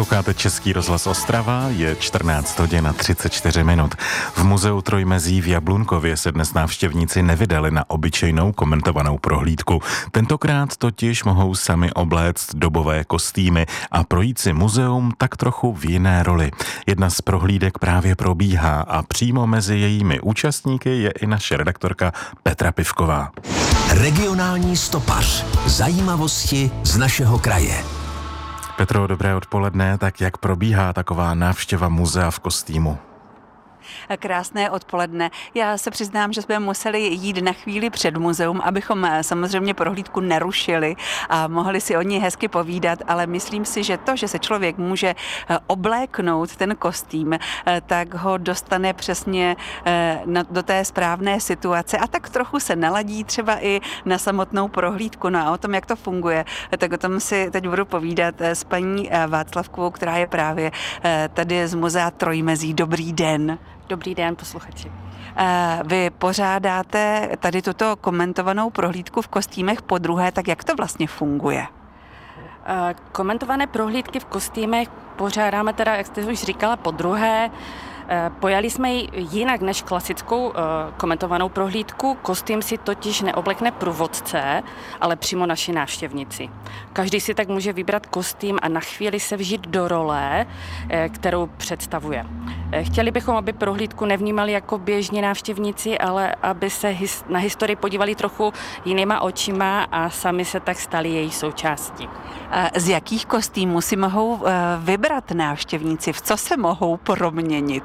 Posloucháte Český rozhlas Ostrava, je 14 hodin a 34 minut. V muzeu Trojmezí v Jablunkově se dnes návštěvníci nevydali na obyčejnou komentovanou prohlídku. Tentokrát totiž mohou sami obléct dobové kostýmy a projít si muzeum tak trochu v jiné roli. Jedna z prohlídek právě probíhá a přímo mezi jejími účastníky je i naše redaktorka Petra Pivková. Regionální stopař. Zajímavosti z našeho kraje. Petro, dobré odpoledne. Tak jak probíhá taková návštěva muzea v kostýmu? Krásné odpoledne. Já se přiznám, že jsme museli jít na chvíli před muzeum, abychom samozřejmě prohlídku nerušili a mohli si o ní hezky povídat, ale myslím si, že to, že se člověk může obléknout ten kostým, tak ho dostane přesně do té správné situace a tak trochu se naladí třeba i na samotnou prohlídku. No a o tom, jak to funguje, tak o tom si teď budu povídat s paní Václavkovou, která je právě tady z muzea Trojmezí. Dobrý den. Dobrý den, posluchači. Vy pořádáte tady tuto komentovanou prohlídku v kostýmech podruhé, tak jak to vlastně funguje? Komentované prohlídky v kostýmech pořádáme teda, jak jste už říkala, podruhé. Pojali jsme ji jinak než klasickou komentovanou prohlídku. Kostým si totiž neoblekne průvodce, ale přímo naši návštěvníci. Každý si tak může vybrat kostým a na chvíli se vžít do role, kterou představuje. Chtěli bychom, aby prohlídku nevnímali jako běžní návštěvníci, ale aby se na historii podívali trochu jinýma očima a sami se tak stali její součástí. Z jakých kostýmů si mohou vybrat návštěvníci? V co se mohou proměnit?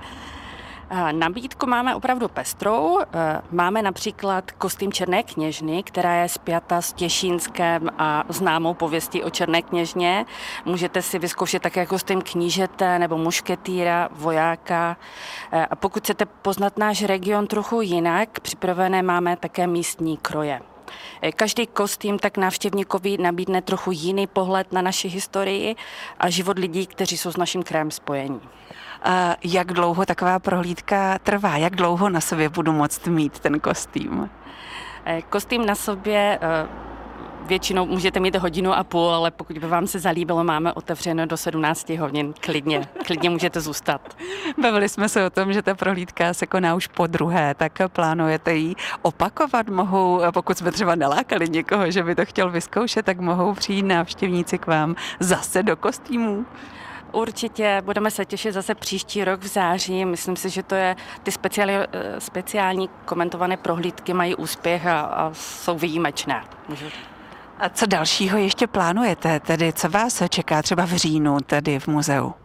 Nabídku máme opravdu pestrou. Máme například kostým Černé kněžny, která je spjata s Těšínskem a známou pověstí o Černé kněžně. Můžete si vyzkoušet také kostým knížete nebo mušketýra, vojáka. A pokud chcete poznat náš region trochu jinak, připravené máme také místní kroje. Každý kostým tak návštěvníkovi nabídne trochu jiný pohled na naši historii a život lidí, kteří jsou s naším krajem spojení. Jak dlouho taková prohlídka trvá? Jak dlouho na sobě budu moct mít ten kostým? Kostým na sobě většinou můžete mít 1,5 hodiny, ale pokud by vám se zalíbilo, máme otevřeno do 17 hodin. Klidně můžete zůstat. Bavili jsme se o tom, že ta prohlídka se koná už podruhé, tak plánujete ji opakovat? Mohou, pokud jsme třeba nalákali někoho, že by to chtěl vyzkoušet, tak mohou přijít návštěvníci k vám zase do kostýmů? Určitě, budeme se těšit zase příští rok v září. Myslím si, že to je ty speciální komentované prohlídky mají úspěch a jsou výjimečné. A co dalšího ještě plánujete? Tedy co vás čeká třeba v říjnu tady v muzeu?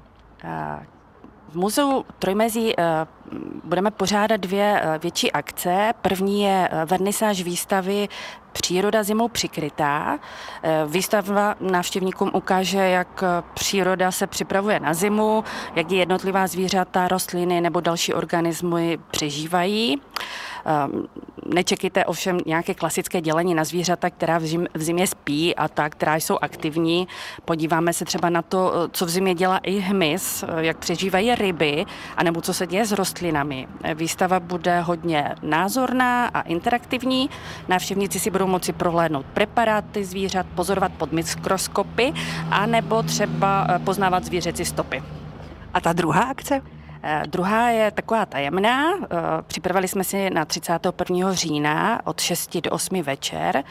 V muzeu Trojmezí budeme pořádat 2 větší akce. První je vernisáž výstavy Příroda zimou přikrytá. Výstava návštěvníkům ukáže, jak příroda se připravuje na zimu, jak jednotlivá zvířata, rostliny nebo další organismy přežívají. Nečekejte ovšem nějaké klasické dělení na zvířata, která v zimě spí a ta, která jsou aktivní. Podíváme se třeba na to, co v zimě dělá i hmyz, jak přežívají ryby, anebo co se děje s rostlinami. Výstava bude hodně názorná a interaktivní. Návštěvníci si budou moci prohlédnout preparáty zvířat, pozorovat pod mikroskopy, anebo třeba poznávat zvířecí stopy. A ta druhá akce? Druhá je taková tajemná. Připravili jsme si na 31. října od 6 do 8 večer.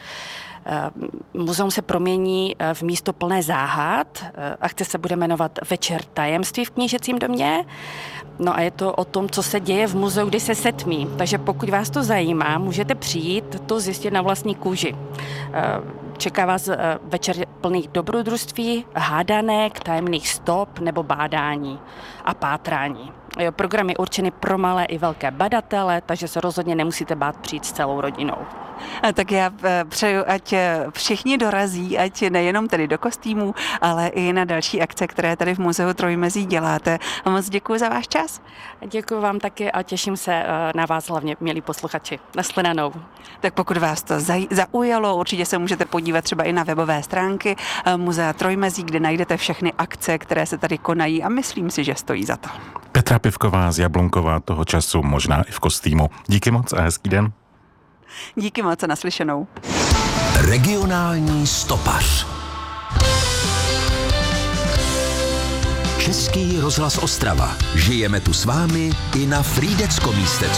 Muzeum se promění v místo plné záhad. Akce se bude jmenovat Večer tajemství v knížecím domě. No a je to o tom, co se děje v muzeu, když se setmí. Takže pokud vás to zajímá, můžete přijít to zjistit na vlastní kůži. Čeká vás večer plných dobrodružství, hádanek, tajemných stop nebo bádání a pátrání. Program je určený pro malé i velké badatele, takže se rozhodně nemusíte bát přijít s celou rodinou. Tak já přeju, ať všichni dorazí, ať nejenom tedy do kostýmů, ale i na další akce, které tady v muzeu Trojmezí děláte. A moc děkuji za váš čas. Děkuji vám taky a těším se na vás hlavně, milí posluchači. Nashledanou. Tak pokud vás to zaujalo, určitě se můžete podívat třeba i na webové stránky muzea Trojmezí, kde najdete všechny akce, které se tady konají a myslím si, že stojí za to. Petra Pivková z Jablunková, toho času možná i v kostýmu. Díky moc a hezký den. Díky moc a naslyšenou. Regionální stopař. Český rozhlas Ostrava. Žijeme tu s vámi i na Frýdecko-místecku.